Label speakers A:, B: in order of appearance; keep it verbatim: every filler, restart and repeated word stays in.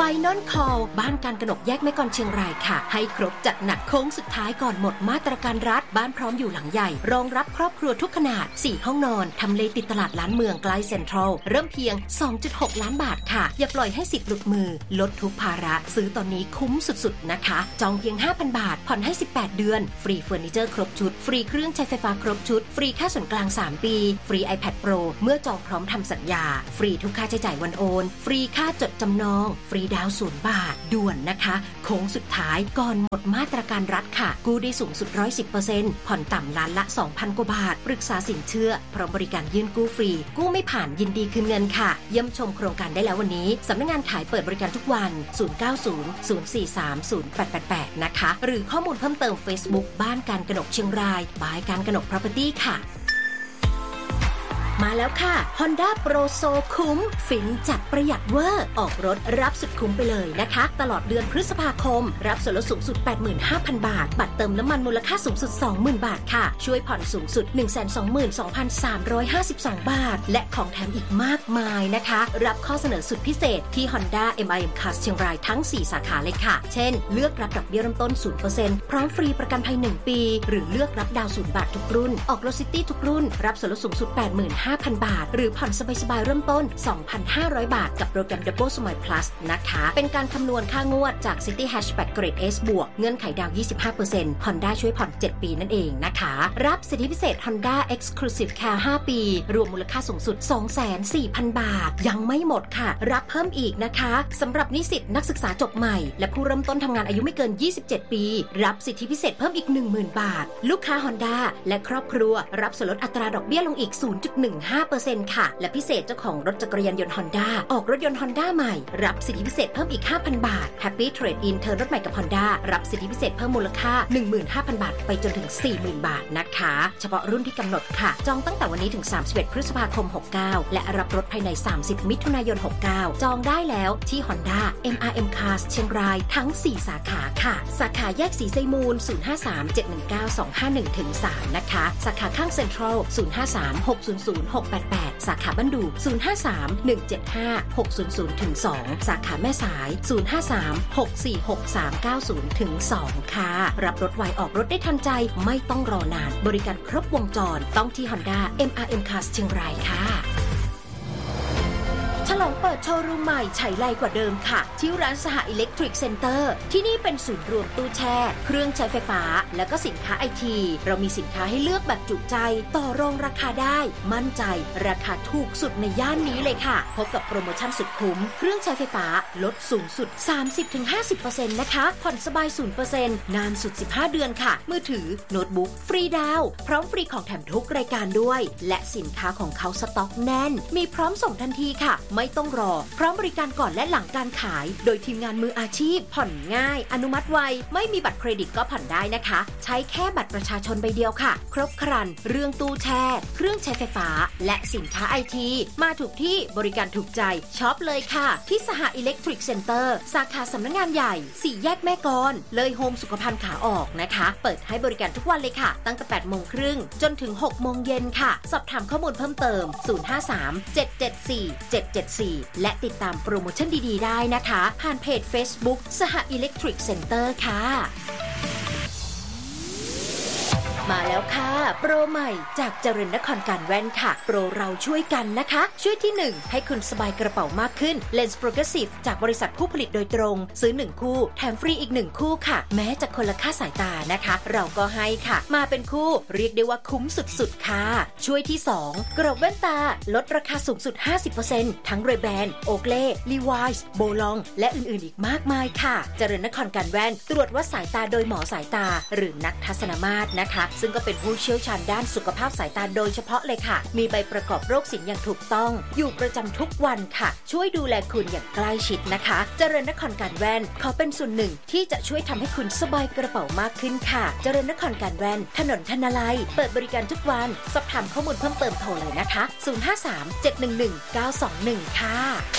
A: Final Call บ้านการกนกแยกแม่กลเชียงรายค่ะให้ครบจัดหนักโค้งสุดท้ายก่อนหมดมาตรการรัฐบ้านพร้อมอยู่หลังใหญ่รองรับครอบครัวทุกขนาดสี่ห้องนอนทำเลติดตลาดล้านเมืองใกล้เซ็นทรัลเริ่มเพียง สองจุดหก ล้านบาทค่ะอย่าปล่อยให้สิทธิ์หลุดมือลดทุกภาระซื้อตอนนี้คุ้มสุดๆนะคะจองเพียง ห้าพัน บาทผ่อนให้สิบแปดเดือนฟรีเฟอร์นิเจอร์ครบชุดฟรีเครื่องใช้ไฟฟ้าครบชุดฟรีค่าส่วนกลางสามปีฟรี iPad Pro เมื่อจองพร้อมทำสัญญาฟรีทุกค่าใช้จ่ายวันโอนฟรีค่าจดจำนองฟรีดาวศูนย์บาทด่วนนะคะโค้งสุดท้ายก่อนหมดมาตรการรัฐค่ะกู้ได้สูงสุด หนึ่งร้อยสิบเปอร์เซ็นต์ ผ่อนต่ำล้านละ สองพัน กว่าบาทปรึกษาสินเชื่อพร้อมบริการยื่นกู้ฟรีกู้ไม่ผ่านยินดีคืนเงินค่ะเยี่ยมชมโครงการได้แล้ววันนี้สำนักงานขายเปิดบริการทุกวันศูนย์ เก้า ศูนย์ ศูนย์ สี่ สาม ศูนย์ แปด แปด แปดนะคะหรือข้อมูลเพิ่มเติม Facebook บ้านการกนกเชียงรายบายการกนก Property ค่ะมาแล้วค่ะ Honda Pro So คุ้มฟินจัดประหยัดเวอร์ออกรถรับสุดคุ้มไปเลยนะคะตลอดเดือนพฤษภาคมรับส่วนลดสูงสุด แปดหมื่นห้าพัน บาทบัตรเติมน้ำมันมูลค่าสูงสุด สองหมื่น บาทค่ะช่วยผ่อนสูงสุด หนึ่งแสนสองหมื่นสองพันสามร้อยห้าสิบสอง บาทและของแถมอีกมากมายนะคะรับข้อเสนอสุดพิเศษที่ Honda เอ็ม ไอ เอ็ม Cars เชียงรายทั้งสี่สาขาเลยค่ะเช่นเลือกรับดอกเบี้ยเริ่มต้น ศูนย์เปอร์เซ็นต์ พร้อมฟรีประกันภัยหนึ่งปีหรือเลือกรับดาวศูนย์บาททุกรุ่นออกรถซิตี้ทุกรุ่นรับส่วนลดสูงสุด แปดหมื่นห้าพัน บาทหรือผ่อนสบายๆเริ่มต้น สองพันห้าร้อย บาทกับโปรแกรม Double Smile Plus นะคะเป็นการคำนวณค่างวดจาก City Hatchback Grade S บวกเงื่อนไขดาว ยี่สิบห้าเปอร์เซ็นต์ Honda ช่วยผ่อนเจ็ดปีนั่นเองนะคะรับสิทธิพิเศษ Honda Exclusive Care ห้าปีรวมมูลค่าสูงสุด สองแสนสี่พัน บาทยังไม่หมดค่ะรับเพิ่มอีกนะคะสำหรับนิสิตนักศึกษาจบใหม่และผู้เริ่มต้นทำงานอายุไม่เกินยี่สิบเจ็ดปีรับสิทธิพิเศษเพิ่มอีก หนึ่งหมื่น บาทลูกค้า Honda และครอบครัวรับส่วนลดอัตราดอกเบี้ยลงอีก ศูนย์จุดหนึ่งห้าเปอร์เซ็นต์ ค่ะและพิเศษเจ้าของรถจักรยานยนต์ Honda ออกรถยนต์ Honda ใหม่รับสิทธิพิเศษเพิ่มอีก ห้าพัน บาท Happy Trade In เทิร์นรถใหม่กับ Honda รับสิทธิพิเศษเพิ่มมูลค่า หนึ่งหมื่นห้าพัน บาทไปจนถึง สี่หมื่น บาทนะคะเฉพาะรุ่นที่กำหนดค่ะจองตั้งแต่วันนี้ถึงสามสิบเอ็ดพฤษภาคมหกเก้าและรับรถภายในสามสิบมิถุนายนหกเก้าจองได้แล้วที่ Honda เอ็ม อาร์ เอ็ม Cars เชียงรายทั้งสี่สาขาค่ะสาขาแยกสีไซมูลศูนย์ ห้า สาม เจ็ด หนึ่ง เก้า สอง ห้า หนึ่ง สาม นะคะสาขาข้างเซ็นทรัลศูนย์ ห้า สาม หก ศูนย์ ศูนย์ หก แปด แปดสาขาบ้านดูศูนย์ ห้า สาม หนึ่ง เจ็ด ห้า หก ศูนย์ ศูนย์ สอง สาขาแม่สายศูนย์ ห้า สาม หก สี่ หก สาม เก้า ศูนย์ สอง ค่ะรับรถไวออกรถได้ทันใจไม่ต้องรอนานบริการครบวงจรต้องที่ Honda เอ็ม อาร์ เอ็ม Cars เชียงรายค่ะฉลองเปิดโชว์รูมใหม่ฉายไลกว่าเดิมค่ะที่ร้านสหอิเล็กทริกเซ็นเตอร์ที่นี่เป็นศูนย์รวมตู้แช่เครื่องใช้ไฟฟ้าและก็สินค้าไอทีเรามีสินค้าให้เลือกแบบจุใจต่อรองราคาได้มั่นใจราคาถูกสุดในย่านนี้เลยค่ะพบกับโปรโมชั่นสุดคุ้มเครื่องใช้ไฟฟ้าลดสูงสุด สามสิบถึงห้าสิบเปอร์เซ็นต์ นะคะผ่อนสบาย ศูนย์เปอร์เซ็นต์ นานสุดสิบห้าเดือนค่ะมือถือโน้ตบุ๊กฟรีดาวพร้อมฟรีของแถมทุกรายการด้วยและสินค้าของเขาสต็อกแน่นมีพร้อมส่งทันทีค่ะไม่ต้องรอพร้อมบริการก่อนและหลังการขายโดยทีมงานมืออาชีพผ่อนง่ายอนุมัติไวไม่มีบัตรเครดิตก็ผ่อนได้นะคะใช้แค่บัตรประชาชนใบเดียวค่ะครบครันเรื่องตู้แช่เครื่องใช้ไฟฟ้าและสินค้าไอทีมาถูกที่บริการถูกใจช็อปเลยค่ะที่สหอิเล็กทริกเซ็นเตอร์สาขาสำนักงานใหญ่สี่แยกแม่กลเลยโฮมสุขภัณฑ์ขาออกนะคะเปิดให้บริการทุกวันเลยค่ะตั้งแต่ แปดโมงครึ่งจนถึง หกโมงเย็นค่ะสอบถามข้อมูลเพิ่มเติมศูนย์ ห้า สาม เจ็ด เจ็ด สี่ เจ็ด เจ็ด สี่และติดตามโปรโมชั่นดีๆได้นะคะผ่านเพจ Facebook สหอิเล็กทริกเซ็นเตอร์ค่ะมาแล้วค่ะโปรใหม่จากเจริญนครการแว่นค่ะโปรเราช่วยกันนะคะช่วยที่หนึ่งให้คุณสบายกระเป๋ามากขึ้น Lens Progressive จากบริษัทผู้ผลิตโดยตรงซื้อหนึ่งคู่แถมฟรีอีกหนึ่งคู่ค่ะแม้จะคนละค่าสายตานะคะเราก็ให้ค่ะมาเป็นคู่เรียกได้ว่าคุ้มสุดๆค่ะช่วยที่สองกรอบแว่นตาลดราคาสูงสุด ห้าสิบเปอร์เซ็นต์ ทั้ง Ray-Ban Oakley Levi's Bolong และอื่นๆอีกมากมายค่ะเจริญนครการแว่นตรวจวัดสายตาโดยหมอสายตาหรือนักทัศนมาตรนะคะซึ่งก็เป็นผู้เชี่ยวชาญด้านสุขภาพสายตาโดยเฉพาะเลยค่ะมีใบประกอบโรคศิลป์อย่างถูกต้องอยู่ประจำทุกวันค่ะช่วยดูแลคุณอย่างใกล้ชิดนะคะเจริญนครการแว่นขอเป็นส่วนหนึ่งที่จะช่วยทำให้คุณสบายกระเป๋ามากขึ้นค่ะเจริญนครการแว่นถนนธนาลัยเปิดบริการทุกวันสอบถามข้อมูลเพิ่มเติมโทรเลยนะคะศูนย์ ห้า สาม เจ็ด หนึ่ง หนึ่ง เก้า สอง หนึ่งค่ะ